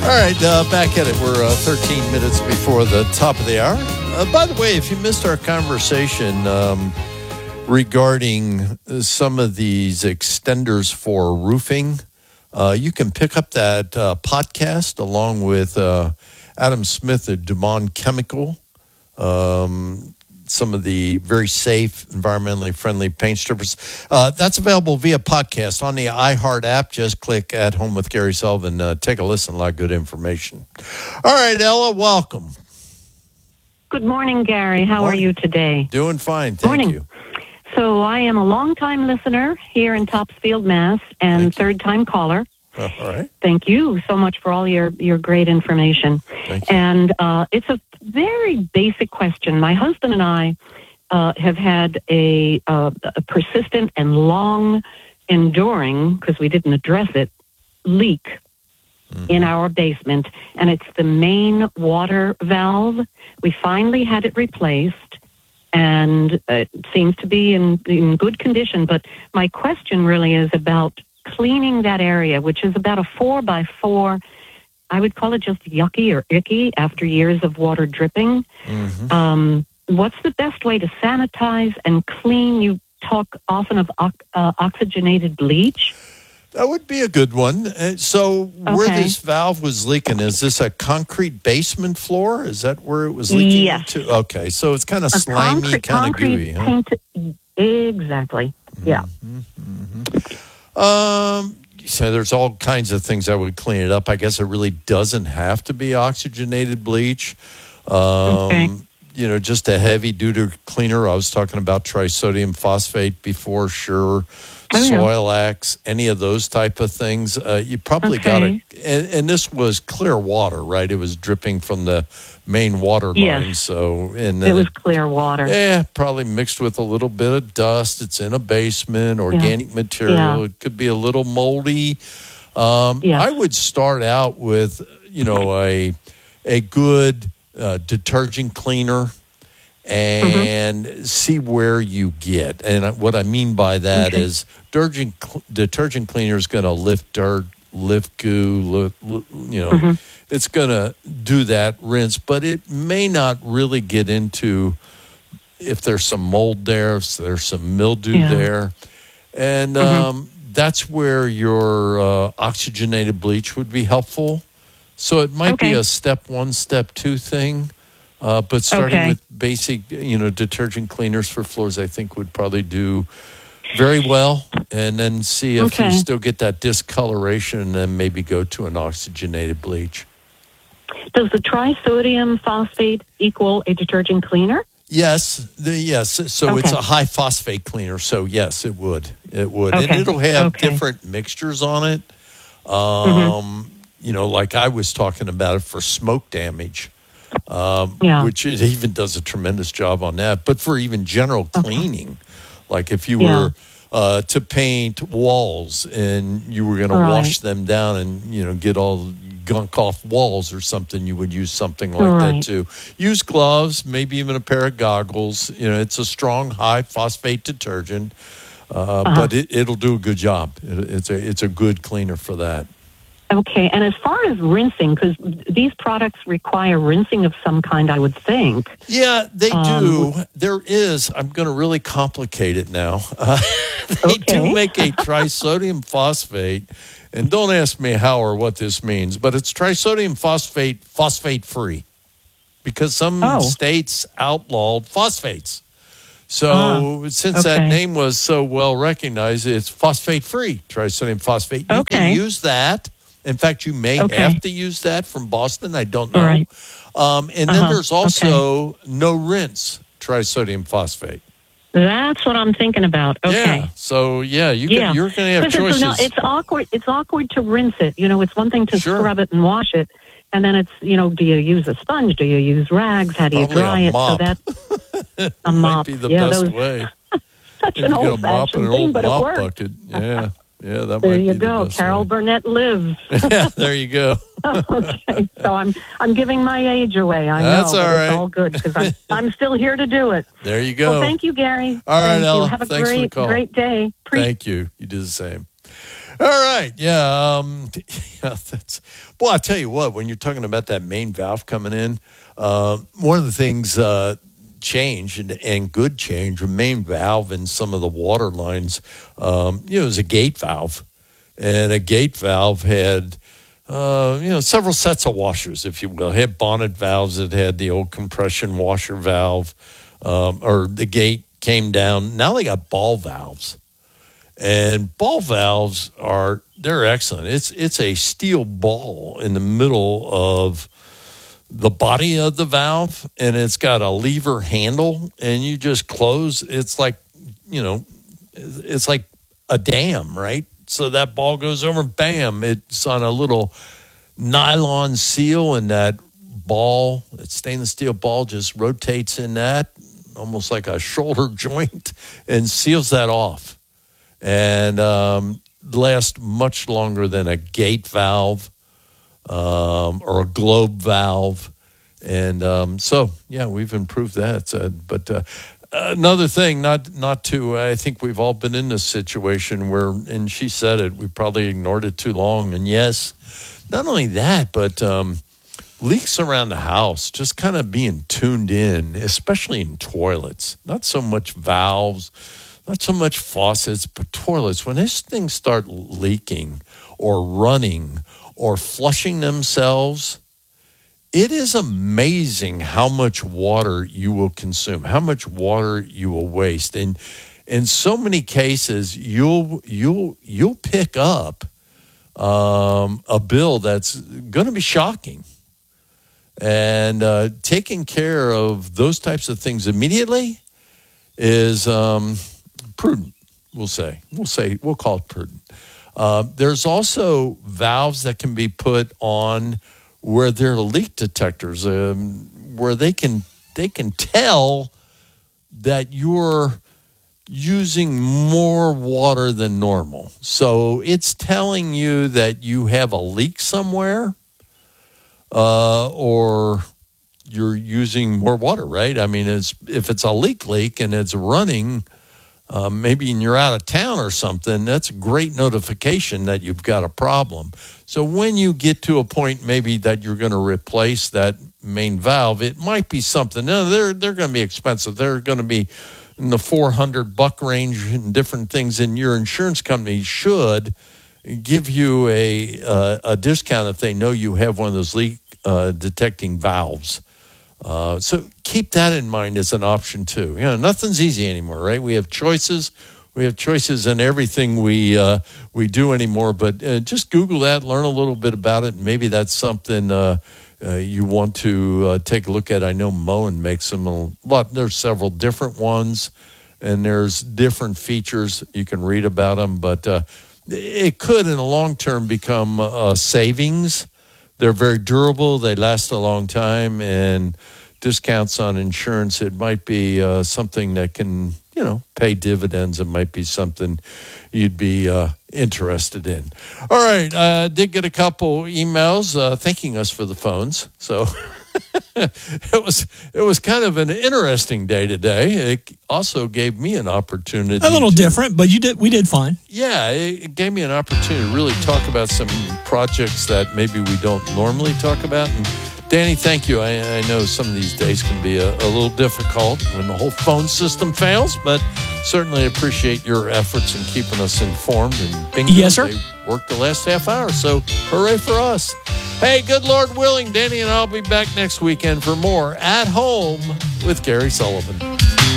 right, back at it. We're 13 minutes before the top of the hour. By the way, if you missed our conversation regarding some of these extenders for roofing, you can pick up that podcast along with Adam Smith at Dumont Chemical. Some of the very safe, environmentally friendly paint strippers. That's available via podcast on the iHeart app. Just click at Home with Gary Sullivan. Take a listen. A lot of good information. All right, Ella, welcome. Good morning, Gary. How are you today? Doing fine. Thank you. So I am a longtime listener here in Topsfield, Mass, and third-time caller. All right. Thank you so much for all your great information. Thank you. And it's a very basic question. My husband and I have had a persistent and long-enduring, because we didn't address it, leak in our basement, and it's the main water valve. We finally had it replaced, and it seems to be in good condition. But my question really is about cleaning that area, which is about a 4x4. I would call it just yucky or icky after years of water dripping. Mm-hmm. What's the best way to sanitize and clean? You talk often of oxygenated bleach. That would be a good one. So where this valve was leaking, is this a concrete basement floor? Is that where it was leaking into? Okay, so it's kind of slimy, kind of gooey. Huh? Exactly, yeah. So there's all kinds of things that would clean it up. I guess it really doesn't have to be oxygenated bleach. Just a heavy-duty cleaner. I was talking about trisodium phosphate before, sure. Soil-X, any of those type of things. You probably got to, and this was clear water, right? It was dripping from the main water line. So, and it was clear water. Yeah, probably mixed with a little bit of dust. It's in a basement, organic material. It could be a little moldy. I would start out with, a good detergent cleaner. And see where you get. And what I mean by that is detergent cleaner is going to lift dirt, lift goo, it's going to do that rinse, but it may not really get into if there's some mold there, if there's some mildew there. And that's where your oxygenated bleach would be helpful. So it might be a step one, step two thing. But starting with basic, detergent cleaners for floors, I think would probably do very well. And then see if you still get that discoloration, and then maybe go to an oxygenated bleach. Does the trisodium phosphate equal a detergent cleaner? Yes. So it's a high phosphate cleaner. So yes, it would. It would, and it'll have different mixtures on it. Like I was talking about it for smoke damage. Which it even does a tremendous job on that. But for even general cleaning, like if you were to paint walls and you were going to wash them down and, get all gunk off walls or something, you would use something like that too. Use gloves, maybe even a pair of goggles. It's a strong, high phosphate detergent, but it'll do a good job. It's a good cleaner for that. Okay, and as far as rinsing, because these products require rinsing of some kind, I would think. Yeah, they do. There is. I'm going to really complicate it now. They do make a trisodium phosphate, and don't ask me how or what this means, but it's trisodium phosphate, phosphate-free, because some states outlawed phosphates. So since that name was so well recognized, it's phosphate-free, trisodium phosphate. You can use that. In fact, you may have to use that from Boston. I don't know. And then there's also no rinse trisodium phosphate. That's what I'm thinking about. Okay. Yeah. So you're going to have choices. It's awkward. It's awkward to rinse it. It's one thing to scrub it and wash it, and then it's do you use a sponge? Do you use rags? How do you dry it? So that's a mop. Might be the best way. Such an old-fashioned thing, but it works. Bucket. Yeah. Yeah, that there might you be go. The Carol Burnett lives. Yeah, there you go. Okay, so I'm giving my age away. I know. That's all right. It's all good because I'm still here to do it. There you go. Well, thank you, Gary. All right, Ella. Have a Thanks for the call. great day. Thank you. You do the same. All right. Yeah. That's, well, I'll tell you what, when you're talking about that main valve coming in, one of the things change and good change, a main valve in some of the water lines, is a gate valve. And a gate valve had, several sets of washers, if you will. It had bonnet valves. It had the old compression washer valve, or the gate came down. Now they got ball valves. And ball valves they're excellent. It's a steel ball in the middle of the body of the valve, and it's got a lever handle, and you just close. It's like, it's like a dam, right? So that ball goes over, bam, it's on a little nylon seal, and that ball, that stainless steel ball, just rotates in that, almost like a shoulder joint, and seals that off. And lasts much longer than a gate valve or a globe valve. And so, yeah, we've improved that. But another thing, not to, I think we've all been in this situation where, and she said it, we probably ignored it too long. And yes, not only that, but leaks around the house, just kind of being tuned in, especially in toilets. Not so much valves, not so much faucets, but toilets. When these things start leaking or running or flushing themselves, it is amazing how much water you will consume, how much water you will waste. And in so many cases, you'll pick up a bill that's going to be shocking. And taking care of those types of things immediately is prudent, we'll call it prudent. There's also valves that can be put on where there are leak detectors, where they can tell that you're using more water than normal. So it's telling you that you have a leak somewhere, or you're using more water, right? I mean, if it's a leak and it's running, maybe you're out of town or something, that's a great notification that you've got a problem. So when you get to a point maybe that you're going to replace that main valve, it might be something. No, they're going to be expensive. They're going to be in the $400 range and different things, and your insurance company should give you a discount if they know you have one of those leak detecting valves. So keep that in mind as an option too. Nothing's easy anymore, right? We have choices. We have choices in everything we do anymore. But just Google that, learn a little bit about it. Maybe that's something you want to take a look at. I know Moen makes them a lot. There's several different ones, and there's different features. You can read about them, but it could, in the long term, become savings. They're very durable. They last a long time, and discounts on insurance, it might be something that can, pay dividends. It might be something you'd be interested in. All right. Did get a couple emails thanking us for the phones. So it was kind of an interesting day today. It also gave me an opportunity. A little different, but we did fine. Yeah, it gave me an opportunity to really talk about some projects that maybe we don't normally talk about. And Danny, thank you. I know some of these days can be a little difficult when the whole phone system fails, but certainly appreciate your efforts in keeping us informed. And bingo, yes, sir. They worked the last half hour, so hooray for us. Hey, good Lord willing, Danny and I'll be back next weekend for more At Home with Gary Sullivan.